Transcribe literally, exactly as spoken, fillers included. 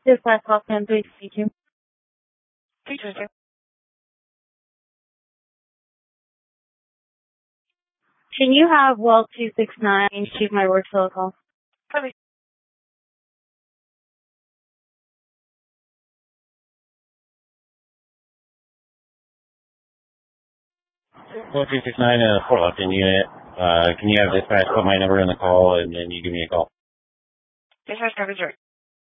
Dispatch call ten three two. three two two. Can you have well two six nine choose my work call? Copy. Well, two six nine, uh, Fort Lupton unit. Uh, can you have dispatch put my number in the call and then you give me a call? Dispatch coverage.